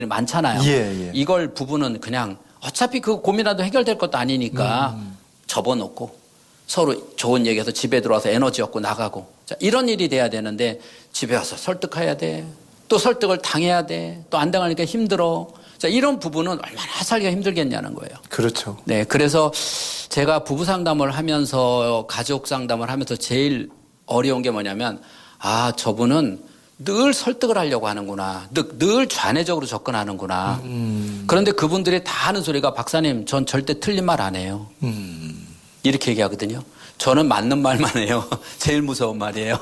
많잖아요. 예. 이걸 부부는 그냥 어차피 그 고민이라도 해결될 것도 아니니까 접어놓고 서로 좋은 얘기해서 집에 들어와서 에너지 얻고 나가고. 자, 이런 일이 돼야 되는데 집에 와서 설득해야 돼. 또 설득을 당해야 돼. 또 안 당하니까 힘들어. 자, 이런 부부는 얼마나 살기가 힘들겠냐는 거예요. 그렇죠. 네, 그래서 제가 부부 상담을 하면서 가족 상담을 하면서 제일 어려운 게 뭐냐면 저분은 늘 설득을 하려고 하는구나. 늘 좌뇌적으로 접근하는구나. 그런데 그분들이 다 하는 소리가 박사님 전 절대 틀린 말 안 해요. 이렇게 얘기하거든요. 저는 맞는 말만 해요. 제일 무서운 말이에요.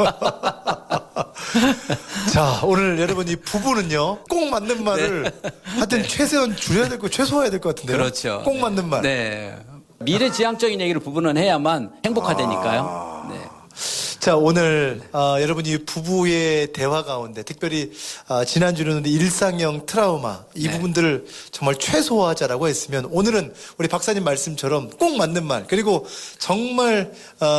자, 오늘 여러분 이 부부는요. 꼭 맞는 말을 하여튼 최소한 줄여야 될 거 최소화해야 될 것 같은데요. 그렇죠. 꼭 맞는 말. 네. 미래지향적인 얘기를 부부는 해야만 행복하다니까요. 네. 자, 오늘 여러분이 부부의 대화 가운데 특별히 지난주는 일상형 트라우마 이 부분들을 정말 최소화하자라고 했으면 오늘은 우리 박사님 말씀처럼 꼭 맞는 말 그리고 정말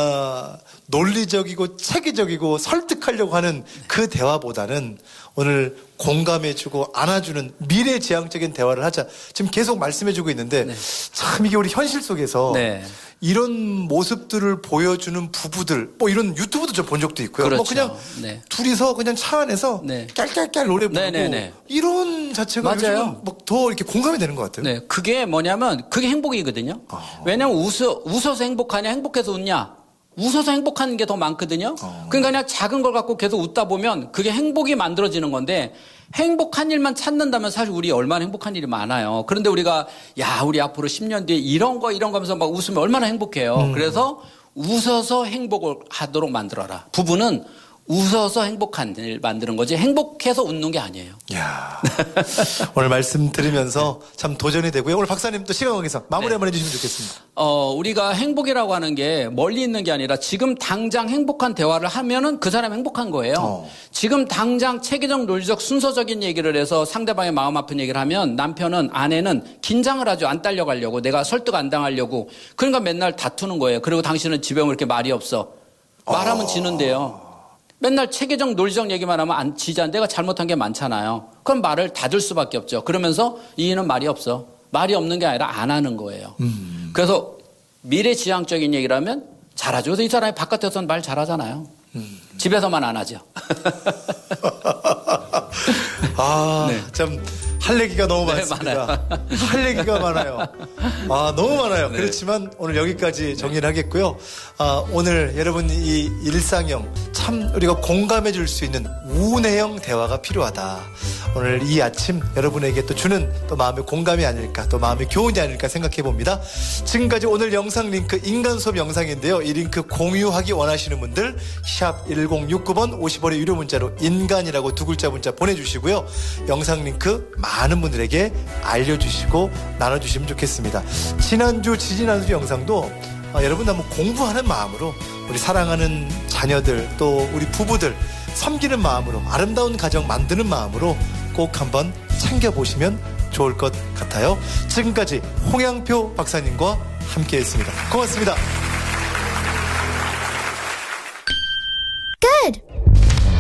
논리적이고 체계적이고 설득하려고 하는 그 대화보다는 오늘 공감해주고 안아주는 미래지향적인 대화를 하자. 지금 계속 말씀해주고 있는데 참 이게 우리 현실 속에서 이런 모습들을 보여주는 부부들 뭐 이런 유튜브도 저 본 적도 있고요. 그렇죠. 뭐 그냥 둘이서 그냥 차 안에서 깔깔깔 노래 부르고 이런 자체가 요즘은 뭐 더 이렇게 공감이 되는 것 같아요. 네, 그게 뭐냐면 그게 행복이거든요. 왜냐면 웃어서 행복하냐 행복해서 웃냐. 웃어서 행복한 게 더 많거든요. 그러니까 그냥 작은 걸 갖고 계속 웃다 보면 그게 행복이 만들어지는 건데 행복한 일만 찾는다면 사실 우리 얼마나 행복한 일이 많아요. 그런데 우리가 우리 앞으로 10년 뒤에 이런 거 하면서 막 웃으면 얼마나 행복해요. 그래서 웃어서 행복을 하도록 만들어라. 부부는 웃어서 행복한 일 만드는 거지 행복해서 웃는 게 아니에요. 이야, 오늘 말씀 들으면서 참 도전이 되고요. 오늘 박사님 또 시간 관계상 마무리 한번 해주시면 좋겠습니다. 우리가 행복이라고 하는 게 멀리 있는 게 아니라 지금 당장 행복한 대화를 하면은 그 사람이 행복한 거예요. 지금 당장 체계적, 논리적, 순서적인 얘기를 해서 상대방의 마음 아픈 얘기를 하면 남편은 아내는 긴장을 하죠. 안 딸려가려고 내가 설득 안 당하려고. 그러니까 맨날 다투는 거예요. 그리고 당신은 집에 오면 이렇게 말이 없어. 말하면 지는데요. 맨날 체계적 논리적 얘기만 하면 안 지잖아. 내가 잘못한 게 많잖아요. 그럼 말을 닫을 수밖에 없죠. 그러면서 이는 말이 없어. 말이 없는 게 아니라 안 하는 거예요. 그래서 미래지향적인 얘기라면 잘하죠. 그래서 이 사람이 바깥에서는 말 잘하잖아요. 집에서만 안 하죠. 참 할 얘기가 너무 많습니다. 할 얘기가 많아요. 너무 많아요. 그렇지만 오늘 여기까지 정리를 하겠고요. 오늘 여러분 이 일상형 참 우리가 공감해 줄 수 있는 우뇌형 대화가 필요하다. 오늘 이 아침 여러분에게 또 주는 또 마음의 공감이 아닐까 또 마음의 교훈이 아닐까 생각해 봅니다. 지금까지 오늘 영상 링크 인간 수업 영상인데요. 이 링크 공유하기 원하시는 분들 샵 1069번 50원의 유료 문자로 인간이라고 두 글자 문자 보내주시고요. 영상 링크 많은 분들에게 알려주시고 나눠주시면 좋겠습니다. 지지난주 영상도 여러분 한번 공부하는 마음으로 우리 사랑하는 자녀들 또 우리 부부들 섬기는 마음으로 아름다운 가정 만드는 마음으로 꼭 한번 챙겨보시면 좋을 것 같아요. 지금까지 홍양표 박사님과 함께했습니다. 고맙습니다.